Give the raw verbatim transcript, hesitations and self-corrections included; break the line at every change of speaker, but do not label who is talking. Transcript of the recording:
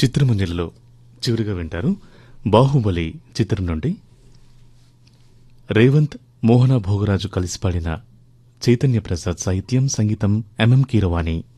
చిత్రమంజలిలో చివరిగా వింటారు బాహుబలి చిత్రం నుండి రేవంత్ మోహన భోగరాజు కలిసి పాడిన చైతన్య ప్రసాద్ సాహిత్యం సంగీతం ఎంఎం కీరవాణి.